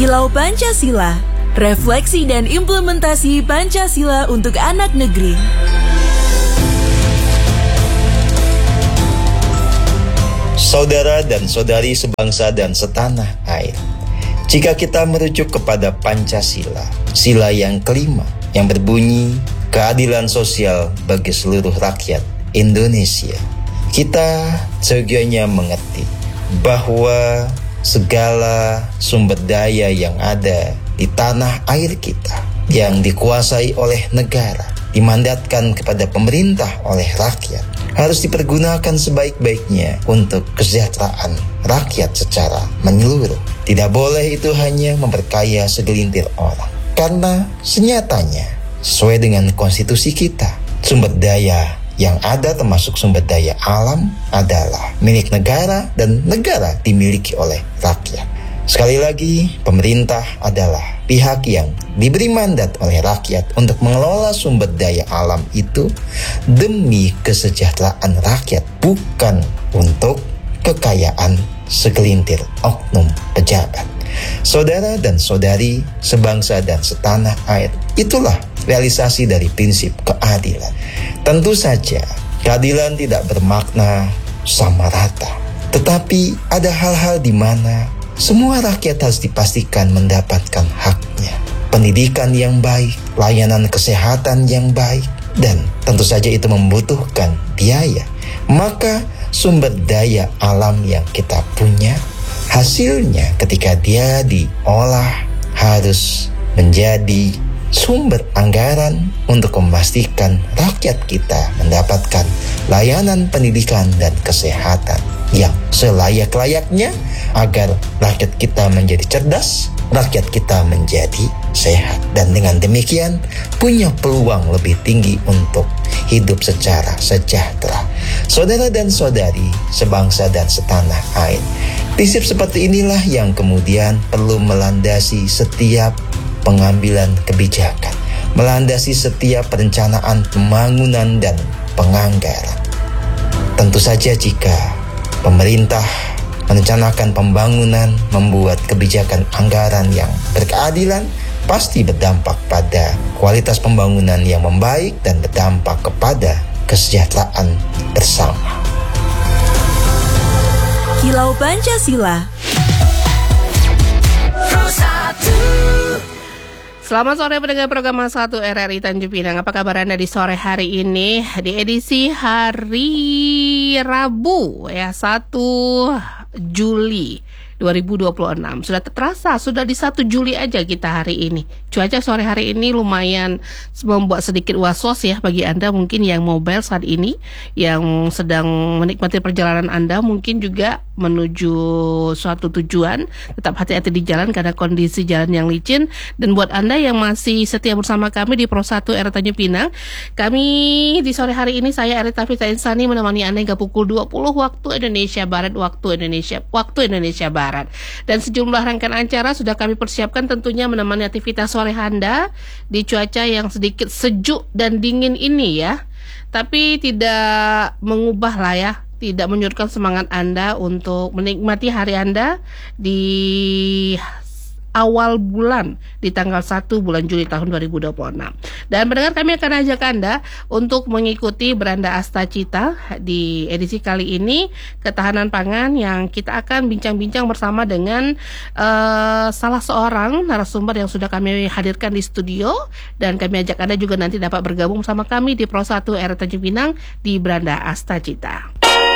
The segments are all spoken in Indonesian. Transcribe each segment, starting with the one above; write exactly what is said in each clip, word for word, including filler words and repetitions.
Kilau Pancasila, refleksi dan implementasi Pancasila untuk anak negeri. Saudara dan saudari sebangsa dan setanah air, jika kita merujuk kepada Pancasila, sila yang kelima yang berbunyi keadilan sosial bagi seluruh rakyat Indonesia, kita seyogyanya mengerti bahwa segala sumber daya yang ada di tanah air kita yang dikuasai oleh negara, dimandatkan kepada pemerintah oleh rakyat, harus dipergunakan sebaik-baiknya untuk kesejahteraan rakyat secara menyeluruh. Tidak boleh itu hanya memperkaya segelintir orang, karena senyatanya sesuai dengan konstitusi kita, sumber daya yang ada termasuk sumber daya alam adalah milik negara dan negara dimiliki oleh rakyat. Sekali lagi, pemerintah adalah pihak yang diberi mandat oleh rakyat untuk mengelola sumber daya alam itu demi kesejahteraan rakyat, bukan untuk kekayaan segelintir oknum pejabat. Saudara dan saudari sebangsa dan setanah air, itulah realisasi dari prinsip keadilan. Tentu saja keadilan tidak bermakna sama rata, tetapi ada hal-hal di mana semua rakyat harus dipastikan mendapatkan haknya. Pendidikan yang baik, layanan kesehatan yang baik, dan tentu saja itu membutuhkan biaya. Maka sumber daya alam yang kita punya, hasilnya ketika dia diolah harus menjadi sumber anggaran untuk memastikan rakyat kita mendapatkan layanan pendidikan dan kesehatan yang selayak-layaknya agar rakyat kita menjadi cerdas, rakyat kita menjadi sehat, dan dengan demikian punya peluang lebih tinggi untuk hidup secara sejahtera. Saudara dan saudari sebangsa dan setanah air, prinsip seperti inilah yang kemudian perlu melandasi setiap pengambilan kebijakan, melandasi setiap perencanaan pembangunan dan penganggaran. Tentu saja jika pemerintah merencanakan pembangunan, membuat kebijakan anggaran yang berkeadilan, pasti berdampak pada kualitas pembangunan yang membaik dan berdampak kepada kesejahteraan bersama. Kilau Pancasila. Selamat sore pendengar program satu R R I Tanjung Pinang. Apa kabar Anda di sore hari ini? Di edisi hari Rabu ya, satu Juli dua ribu dua puluh enam. Sudah terasa, sudah di satu Juli aja kita hari ini. Cuaca sore hari ini lumayan membuat sedikit was-was ya bagi Anda mungkin yang mobile saat ini, yang sedang menikmati perjalanan Anda, mungkin juga menuju suatu tujuan. Tetap hati-hati di jalan karena kondisi jalan yang licin. Dan buat Anda yang masih setia bersama kami di Pro satu R Tanjung Pinang, kami di sore hari ini, saya Arita Fita Insani menemani Anda hingga pukul dua puluh waktu Indonesia Barat, waktu Indonesia waktu Indonesia Barat. Dan sejumlah rangkaian acara sudah kami persiapkan tentunya menemani aktivitas sore Anda di cuaca yang sedikit sejuk dan dingin ini ya. Tapi tidak mengubah lah ya, tidak menyurutkan semangat Anda untuk menikmati hari Anda di awal bulan di tanggal satu bulan Juli tahun dua ribu dua puluh enam. Dan pendengar, kami akan ajak Anda untuk mengikuti Beranda Asta Cita di edisi kali ini, ketahanan pangan, yang kita akan bincang-bincang bersama dengan uh, salah seorang narasumber yang sudah kami hadirkan di studio, dan kami ajak Anda juga nanti dapat bergabung sama kami di Pro satu R Tanjung Pinang di Beranda Asta Cita.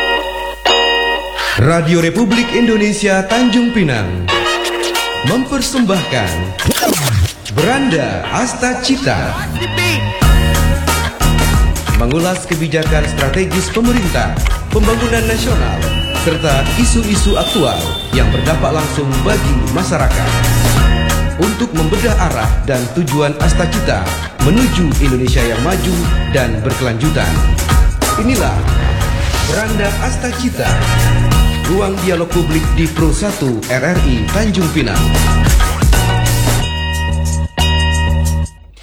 Radio Republik Indonesia Tanjung Pinang mempersembahkan Beranda Asta Cita, mengulas kebijakan strategis pemerintah, pembangunan nasional, serta isu-isu aktual yang berdampak langsung bagi masyarakat. Untuk membedah arah dan tujuan Asta Cita menuju Indonesia yang maju dan berkelanjutan. Inilah Beranda Asta Cita, ruang dialog publik di Pro satu R R I Tanjung Pinang.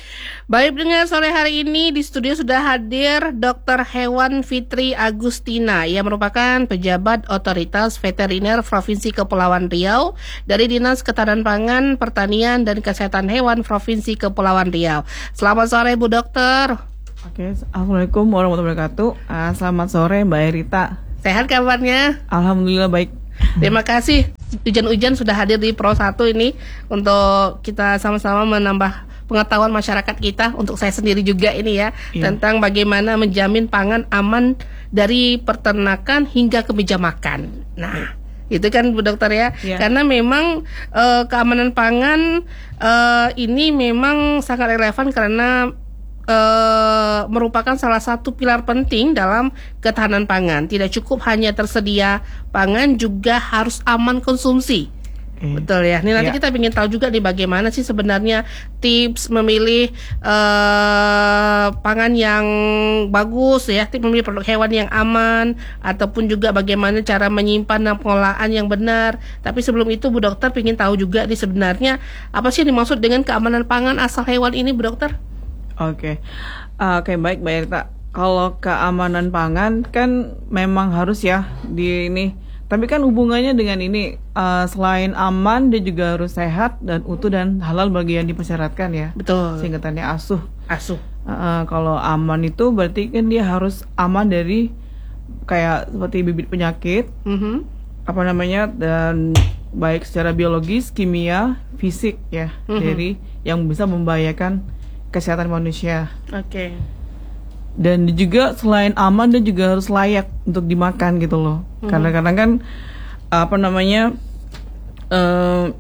Baik, pendengar, sore hari ini di studio sudah hadir Dokter Hewan Fitri Agustina yang merupakan pejabat otoritas veteriner Provinsi Kepulauan Riau dari Dinas Ketahanan Pangan, Pertanian dan Kesehatan Hewan Provinsi Kepulauan Riau. Selamat sore Bu Dokter. Oke, Assalamualaikum warahmatullahi wabarakatuh. Uh, selamat sore Mbak Erita. Sehat kabarnya? Alhamdulillah baik. Terima kasih Ujan-Ujan sudah hadir di Pro satu ini untuk kita sama-sama menambah pengetahuan masyarakat kita, untuk saya sendiri juga ini ya, yeah. tentang bagaimana menjamin pangan aman dari peternakan hingga ke meja makan. Nah, itu kan Bu Dokter ya, yeah. karena memang uh, keamanan pangan uh, ini memang sangat relevan karena uh, merupakan salah satu pilar penting dalam ketahanan pangan. Tidak cukup hanya tersedia pangan, juga harus aman konsumsi. Hmm. Betul ya. Nih nanti ya. Kita ingin tahu juga nih bagaimana sih sebenarnya tips memilih uh, pangan yang bagus ya, tips memilih produk hewan yang aman, ataupun juga bagaimana cara menyimpan dan pengolahan yang benar. Tapi sebelum itu Bu Dokter ingin tahu juga nih sebenarnya apa sih yang dimaksud dengan keamanan pangan asal hewan ini Bu Dokter? Oke, uh, oke baik Mbak Erta. Kalau keamanan pangan kan memang harus ya di ini. Tapi kan hubungannya dengan ini, uh, selain aman dia juga harus sehat dan utuh dan halal bagi yang dipersyaratkan ya. Betul. Singkatannya asuh. Asuh. Uh, kalau aman itu berarti kan dia harus aman dari kayak seperti bibit penyakit, mm-hmm. apa namanya, dan baik secara biologis, kimia, fisik ya, mm-hmm. dari yang bisa membahayakan kesehatan manusia. Oke. Okay. Dan juga selain aman dia juga harus layak untuk dimakan gitu loh. Hmm. Karena kadang kan apa namanya uh,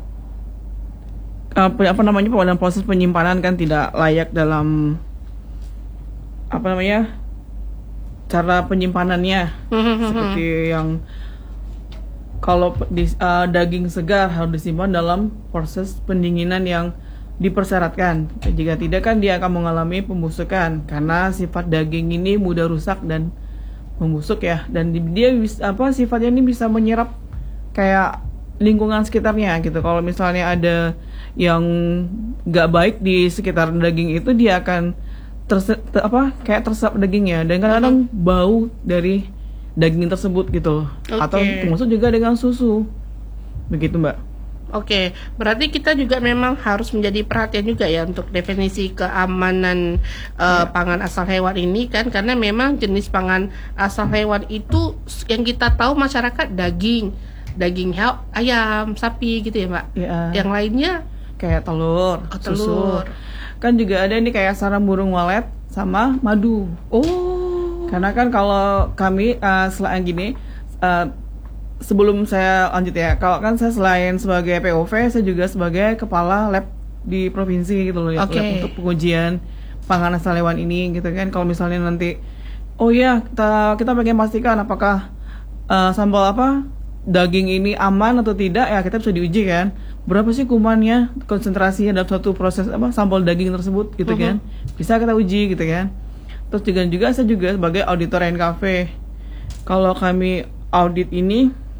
apa, apa namanya dalam proses penyimpanan kan tidak layak dalam apa namanya cara penyimpanannya. Hmm. Seperti yang kalau di, uh, daging segar harus disimpan dalam proses pendinginan yang dipersyaratkan. Jika tidak kan dia akan mengalami pembusukan karena sifat daging ini mudah rusak dan membusuk ya, dan dia bisa apa sifatnya ini bisa menyerap kayak lingkungan sekitarnya gitu. Kalau misalnya ada yang nggak baik di sekitar daging itu, dia akan terse, ter, apa kayak tersesat dagingnya, dan kadang-kadang uh-huh. bau dari daging tersebut gitu. Okay. Atau termasuk juga dengan susu begitu Mbak. Oke, berarti kita juga memang harus menjadi perhatian juga ya untuk definisi keamanan uh, ya. pangan asal hewan ini kan, karena memang jenis pangan asal hewan itu yang kita tahu masyarakat daging, daging hew, ayam, sapi gitu ya Mbak. Ya. Yang lainnya kayak telur, oh, telur. Susu. Kan juga ada nih kayak sarang burung walet sama madu. Oh. Karena kan kalau kami uh, selain gini. Uh, Sebelum saya lanjut ya, kalau kan saya selain sebagai P O V, saya juga sebagai kepala lab di provinsi gitu loh ya, okay. lab untuk pengujian pangan asal hewan ini gitu kan. Kalau misalnya nanti, oh ya kita kita pengen pastikan apakah uh, sampel apa daging ini aman atau tidak ya, kita bisa diuji kan. Berapa sih kumannya, konsentrasinya dalam suatu proses apa sampel daging tersebut gitu uh-huh. kan, bisa kita uji gitu kan. Terus juga juga saya juga sebagai auditor N K V. Kalau kami audit ini,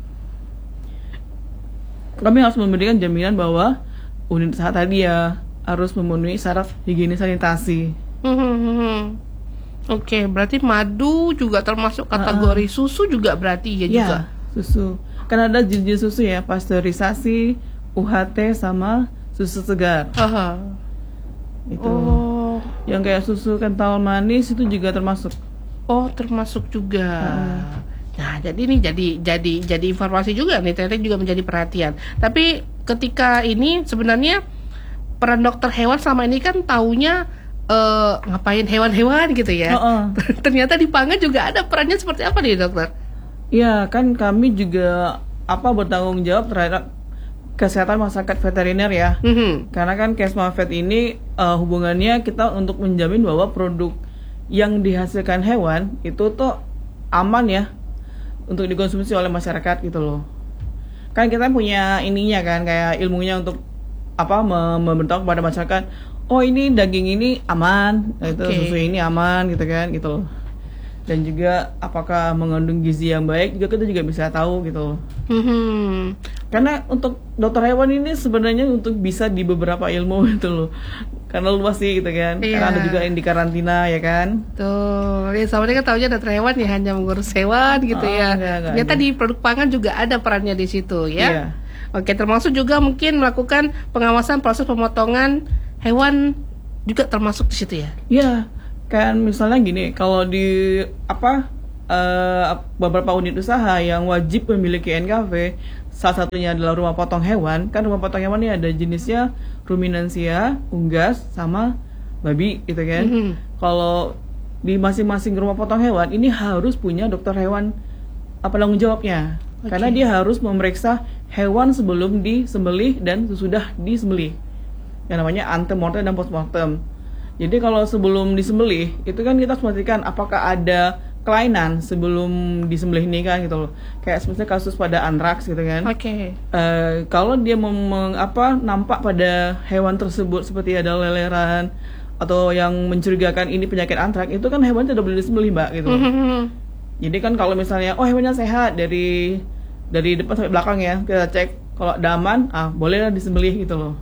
kami harus memberikan jaminan bahwa unit usaha tadi ya harus memenuhi syarat higienis sanitasi. Hmm, Oke, okay, berarti madu juga termasuk kategori uh, susu juga berarti ya, ya juga. Susu. Kan ada jenis susu ya, pasteurisasi, U H T sama susu segar. Uh-huh. Itu. Oh. Yang kayak susu kental manis itu juga termasuk. Oh, termasuk juga. Uh. Nah, jadi ini jadi jadi jadi informasi juga nih, Tete juga menjadi perhatian. Tapi ketika ini sebenarnya peran dokter hewan selama ini kan taunya uh, ngapain hewan-hewan gitu ya. Uh-uh. Ternyata di pangan juga ada perannya seperti apa nih dokter? Iya, kan kami juga apa bertanggung jawab terhadap kesehatan masyarakat veteriner ya. Mm-hmm. Karena kan Kesmavet ini uh, hubungannya kita untuk menjamin bahwa produk yang dihasilkan hewan itu tuh aman ya untuk dikonsumsi oleh masyarakat gitu loh. Kan kita punya ininya kan, kayak ilmunya untuk apa memberitahu kepada masyarakat, oh ini daging ini aman, okay. itu susu ini aman gitu kan gitu loh. Dan juga apakah mengandung gizi yang baik juga kita juga bisa tahu gitu loh. Mm-hmm. Karena untuk dokter hewan ini sebenarnya untuk bisa di beberapa ilmu gitu loh. karena luas sih gitu kan. Iya. Karena ada juga yang di karantina ya kan. Tuh, ya sama kan taunya dokter hewan ya hanya mengurus hewan gitu Oh, ya. enggak, enggak Ternyata ada. di produk pangan juga ada perannya di situ ya. Iya. Oke, termasuk juga mungkin melakukan pengawasan proses pemotongan hewan juga termasuk di situ ya. Iya, kan misalnya gini, kalau di apa eh, beberapa unit usaha yang wajib memiliki N K V, salah satunya adalah rumah potong hewan. Kan rumah potong hewan ini ada jenisnya ruminansia, unggas, sama babi gitu kan. Mhm. Kalau di masing-masing rumah potong hewan ini harus punya dokter hewan apa tanggung jawabnya. Oke. Karena dia harus memeriksa hewan sebelum disembelih dan sesudah disembelih. Yang namanya antemortem dan postmortem. Jadi kalau sebelum disembelih itu kan kita harus memastikan apakah ada kelainan sebelum disembelih ini kan gitu loh. Kayak seperti kasus pada antraks gitu kan. Oke. Eh, kalau dia mem- apa nampak pada hewan tersebut seperti ada leleran atau yang mencurigakan ini penyakit antraks, itu kan hewan tidak boleh disembelih mbak gitu. Mhm. Jadi kan kalau misalnya oh hewannya sehat dari dari depan sampai belakang ya, kita cek kalau ada aman, ah bolehlah disembelih gitu loh.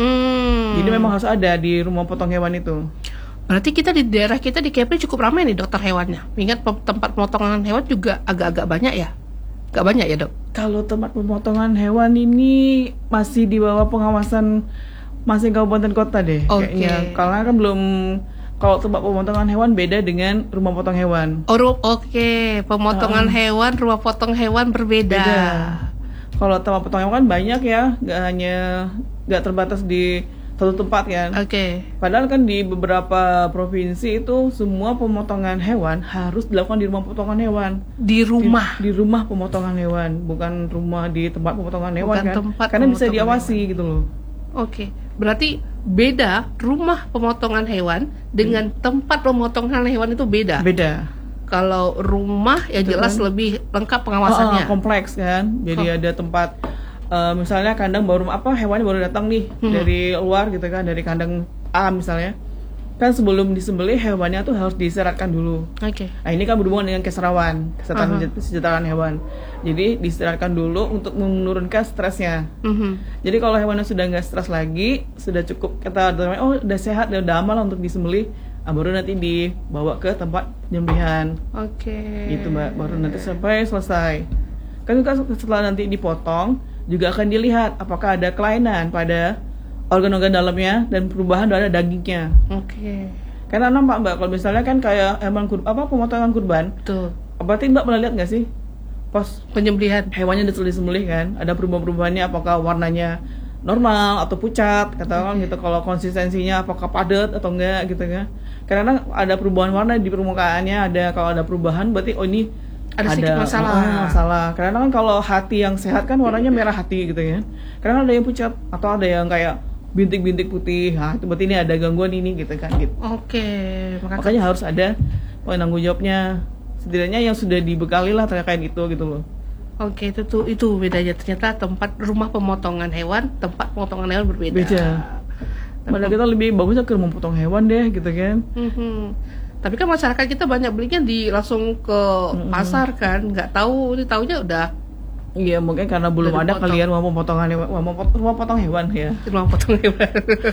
Hmm. Jadi memang harus ada di rumah potong hewan itu. Berarti kita di daerah kita di Kepri cukup ramai nih dokter hewannya. Ingat pe- tempat pemotongan hewan juga agak-agak banyak ya? Gak banyak ya dok? Kalau tempat pemotongan hewan ini masih di bawah pengawasan masing kabupaten kota deh Oke. kayaknya. Karena kan belum, kalau tempat pemotongan hewan beda dengan rumah potong hewan. Oh, ru- oke, pemotongan hewan, rumah potong hewan berbeda. Beda. Kalau tempat potong hewan kan banyak ya, nggak hanya nggak terbatas di satu tempat kan. Oke. Padahal kan di beberapa provinsi itu semua pemotongan hewan harus dilakukan di rumah potongan hewan. Di rumah. Di, di rumah pemotongan hewan, bukan rumah di tempat pemotongan hewan Bukan kan. tempat Karena bisa pemotongan diawasi gitu loh. Oke. Berarti beda rumah pemotongan hewan dengan tempat pemotongan hewan itu beda. Beda. Kalau rumah ya Betul jelas kan? lebih lengkap pengawasannya. Oh, oh, kompleks kan. Jadi Oh. ada tempat eh, misalnya kandang baru apa hewannya baru datang nih Hmm. dari luar gitu kan, dari kandang A misalnya. Kan sebelum disembelih hewannya tuh harus diistirahatkan dulu. Oke. Nah ini kan berhubungan dengan keserawan, kesehatan Aha. kesejahteraan hewan. Jadi diistirahatkan dulu untuk menurunkan stresnya. Mhm. Jadi kalau hewannya sudah nggak stres lagi, sudah cukup kita oh udah sehat, udah aman lah untuk disembelih, nah, baru nanti dibawa ke tempat penyembelihan. Oke. Gitu mbak, baru nanti sampai selesai. Kan juga setelah nanti dipotong juga akan dilihat apakah ada kelainan pada organ-organ dalamnya dan perubahan pada dagingnya. Oke. Karena nampak mbak, kalau misalnya kan kayak hewan kur apa pemotongan kurban, Tuh. berarti mbak pernah lihat nggak sih pas Penyembelihan. hewannya udah disembelih kan, ada perubahan-perubahannya, apakah warnanya normal atau pucat, katakan gitu. Kalau konsistensinya apakah padat atau enggak gitu kan. Karena ada perubahan warna di permukaannya, ada kalau ada perubahan berarti oh ini Ada sedikit masalah. oh, masalah. Karena kan kalau hati yang sehat kan warnanya merah hati gitu ya. Karena ada yang pucat atau ada yang kayak bintik-bintik putih, nah itu berarti ini ada gangguan ini gitu kan gitu. Oke. Maka Makanya harus ada penanggung jawabnya, setidaknya yang sudah dibekali lah terkait itu gitu loh. Oke, itu tuh itu bedanya ternyata tempat rumah pemotongan hewan, tempat pemotongan hewan berbeda. Beda. Padahal kita lebih bagusnya ke rumah potong hewan deh gitu kan. Mhm. Tapi kan masyarakat kita banyak belinya di langsung ke pasar kan, nggak tahu, ini taunya udah Iya mungkin karena belum Udah ada dipotong. kalian rumah potongan hewan, rumah, pot- rumah potong hewan ya. di rumah potong hewan.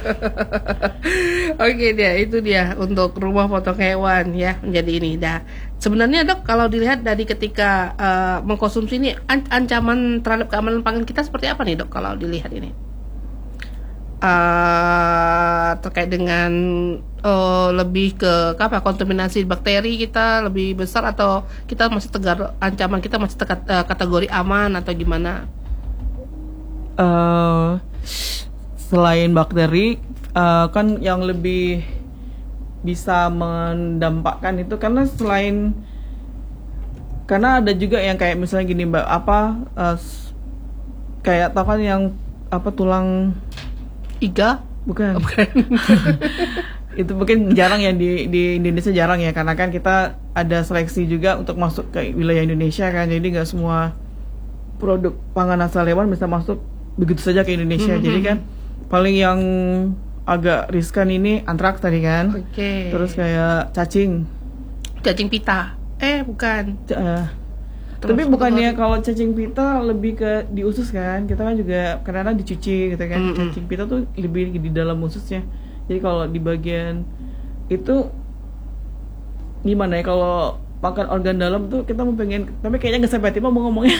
Oke dia, itu dia untuk rumah potong hewan ya menjadi ini. Dah. Sebenarnya dok, kalau dilihat dari ketika eh, mengkonsumsi ini, an- ancaman terhadap keamanan pangan kita seperti apa nih dok? Kalau dilihat ini, Eh, terkait dengan eh, lebih ke apa kontaminasi bakteri kita lebih besar atau kita masih tegar ancaman kita masih tekat, eh, kategori aman atau gimana? Eh, selain bakteri, eh, kan yang lebih bisa mendampakkan itu karena selain karena ada juga yang kayak misalnya gini mbak apa eh, s- kayak tau kan yang apa tulang Iga? bukan, Oh, bukan. itu mungkin jarang ya di di Indonesia jarang ya karena kan kita ada seleksi juga untuk masuk ke wilayah Indonesia kan, jadi nggak semua produk pangan asal hewan bisa masuk begitu saja ke Indonesia. Mhm. Jadi kan paling yang agak riskan ini antraks tadi kan, Oke. terus kayak cacing. Cacing pita. Eh, bukan. C- eh, Terus tapi bukannya kategori- kalau cacing pita lebih ke di usus kan, kita kan juga kadang-kadang dicuci gitu kan. Mm-mm. Cacing pita tuh lebih di dalam ususnya, Jadi kalau di bagian itu gimana ya, kalau makan organ dalam tuh kita mau pengen, tapi kayaknya nggak sampai tiba mau ngomongnya.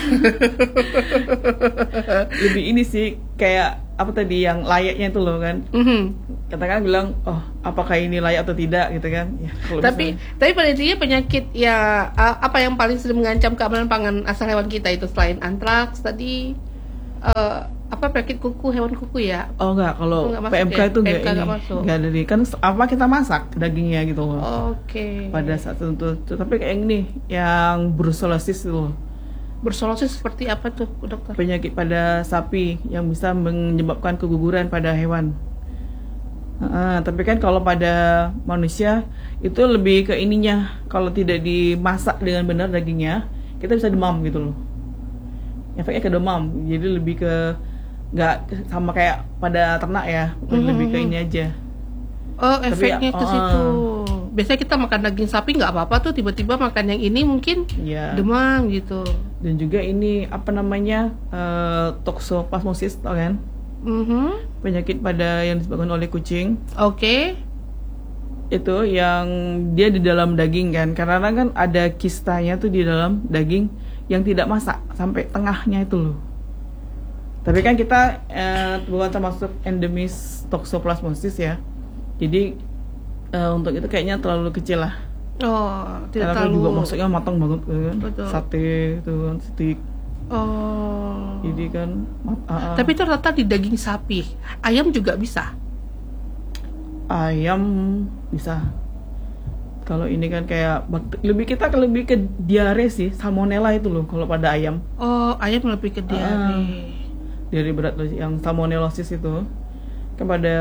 Lebih ini sih kayak apa tadi yang layaknya itu loh kan. Mhm. Katakan bilang, oh apakah ini layak atau tidak gitu kan. Ya, kalau Tapi misalnya- tapi pada intinya penyakit ya a- apa yang paling sering mengancam keamanan pangan asal hewan kita itu selain antraks tadi eh, apa penyakit kuku, hewan kuku ya? oh enggak, kalau Oh, nggak masuk P M K ya? itu enggak P M K ini. nggak masuk. Enggak ada di kan apa kita masak dagingnya gitu loh. Oke. Pada saat tertentu. Tapi kayak yang ini yang brucellosis itu loh. Bersolusi seperti apa tuh, dokter? Penyakit pada sapi yang bisa menyebabkan keguguran pada hewan. Ah, tapi kan kalau pada manusia itu lebih ke ininya, kalau tidak dimasak dengan benar dagingnya, kita bisa demam gitu loh. Efeknya ke demam, jadi lebih ke nggak sama kayak pada ternak ya, lebih ke ini aja. Oh, Tapi, efeknya ke uh, situ. Biasanya kita makan daging sapi nggak apa-apa tuh, tiba-tiba makan yang ini mungkin Ya. demam gitu. Dan juga ini apa namanya uh, toxoplasmosis, tau kan? Mhm. Penyakit pada yang disebabkan oleh kucing. Oke. Itu yang dia di dalam daging kan, karena kan ada kistanya tuh di dalam daging yang tidak masak sampai tengahnya itu loh. Tapi kan kita eh, bukan termasuk endemis toxoplasmosis ya, jadi eh, untuk itu kayaknya terlalu kecil lah. Oh, tidak Karena kan terlalu. juga masuknya matang banget kan, Betul. sate itu kan, steak, Oh. jadi kan. mat- ah, ah. Tapi itu rata di daging sapi. Ayam juga bisa. Ayam bisa. Kalau ini kan kayak bak- lebih kita ke- lebih ke diare sih, salmonella itu loh kalau pada ayam. Oh, ayam lebih ke diare. Diare berat loh, yang salmonellosis itu. Kepada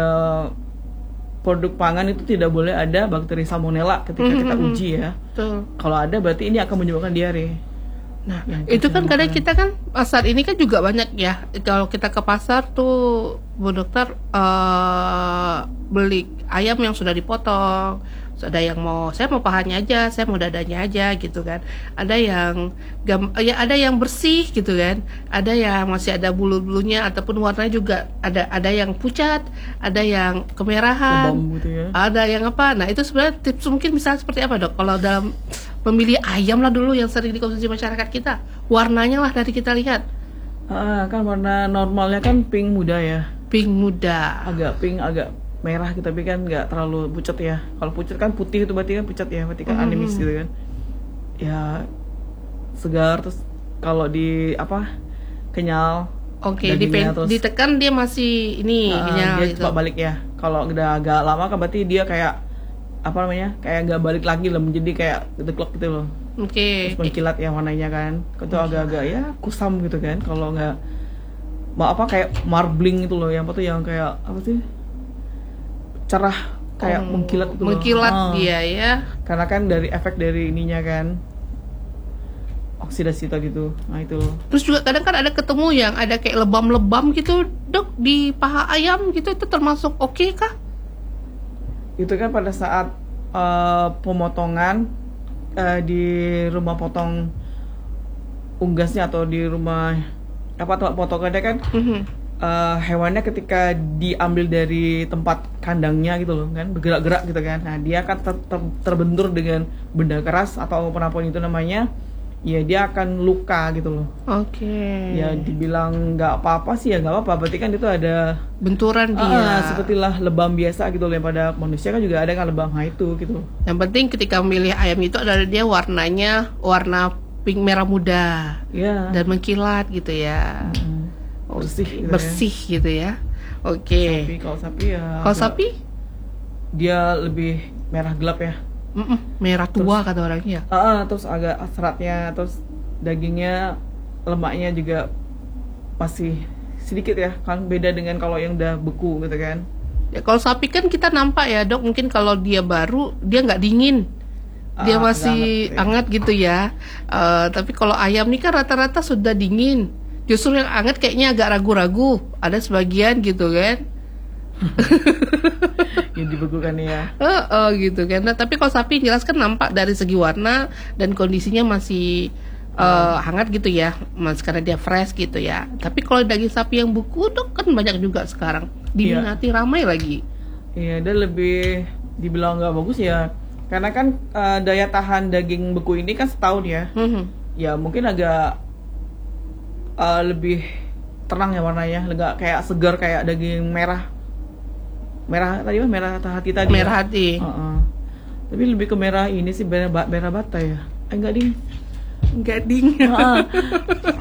produk pangan itu tidak boleh ada bakteri salmonella ketika kita Mhm. uji ya. Betul. Kalau ada berarti ini akan menyebabkan diare. Nah, Yang itu kan kecil kadang makanan. kita kan pasar ini kan juga banyak ya. Kalau kita ke pasar tuh, Bu Dokter, eh beli ayam yang sudah dipotong. Terus ada yang mau, saya mau pahanya aja, saya mau dadanya aja gitu kan. Ada yang gam, ya ada yang bersih gitu kan. Ada yang masih ada bulu-bulunya ataupun warnanya juga ada ada yang pucat, ada yang kemerahan. Lebam gitu ya. Ada yang apa? Nah, itu sebenarnya tips mungkin bisa seperti apa, Dok? Kalau dalam memilih ayam lah dulu yang sering dikonsumsi masyarakat kita, warnanya lah dari kita lihat, Ah, kan warna normalnya kan pink muda ya. pink muda. Agak pink, agak merah gitu, tapi kan nggak terlalu pucat ya. Kalau pucat kan putih itu berarti kan pucat ya, berarti kan Mhm. animis gitu kan. Ya segar, terus kalau di apa kenyal. Oke, dagingnya dipen- terus- ditekan dia masih ini Ah, kenyal dia gitu. cepat balik ya. Kalau udah agak lama kan berarti dia kayak apa namanya, kayak nggak balik lagi loh, menjadi kayak deklok gitu loh. Oke. Terus mengkilat ya warnanya kan. Itu agak-agak ya kusam gitu kan. Kalau nggak mau apa kayak marbling itu loh, yang apa tuh yang kayak apa sih, cerah kayak Oh, mengkilat gitu loh. mengkilat Ah. dia ya. Karena kan dari efek dari ininya kan, oksidasi tadi gitu. Nah itu Terus juga kadang kan ada ketemu yang ada kayak lebam-lebam gitu, Dok, di paha ayam gitu, itu termasuk oke kah? itu kan pada saat eh, pemotongan eh, di rumah potong unggasnya atau di rumah apa tempat potongannya kan, Mhm. eh, hewannya ketika diambil dari tempat kandangnya gitu loh kan, bergerak-gerak gitu kan. Nah dia akan ter- ter- terbentur dengan benda keras atau apapun itu namanya, ya dia akan luka gitu loh. Oke. Ya dibilang nggak apa-apa sih ya nggak apa-apa, berarti kan itu ada Benturan dia. ah, sepertilah lebam biasa gitu loh, yang pada manusia kan juga ada kan lebam, nah itu gitu. Yang penting ketika memilih ayam itu adalah dia warnanya warna pink merah muda Ya. dan mengkilat gitu ya. Hmm. Bersih gitu ya. Bersih gitu ya. Oke. Sapi, kalau sapi ya Kalau agak- sapi dia lebih merah gelap ya. mm-mm, merah tua kata orangnya. Ah, ah, terus agak seratnya, terus dagingnya, lemaknya juga masih sedikit ya, kan beda dengan kalau yang udah beku gitu kan. Ya, kalau sapi kan kita nampak ya, Dok, mungkin kalau dia baru dia nggak dingin. Dia Ah, masih agak hangat gitu ya. Eh, tapi kalau ayam nih kan rata-rata sudah dingin. Justru yang hangat kayaknya agak ragu-ragu. Ada sebagian gitu kan. Yang dibekukan ya. Oh, oh gitu kan. Nah, tapi kalau sapi jelas kan nampak dari segi warna dan kondisinya masih eh, hangat gitu ya, mas, karena dia fresh gitu ya. Tapi kalau daging sapi yang beku, Dok, kan banyak juga sekarang diminati, ramai lagi. Iya, dia lebih dibilang nggak bagus ya. Karena kan uh, daya tahan daging beku ini kan setahun ya. Mhm. Ya mungkin agak uh, lebih terang ya warnanya, nggak kayak segar kayak daging merah. Merah tadi mah merah hati tadi. Merah ya? hati. Uh-uh. Tapi lebih ke merah ini sih merah, merah bata ya. Eh, enggak ding. Enggak ding. Uh-uh.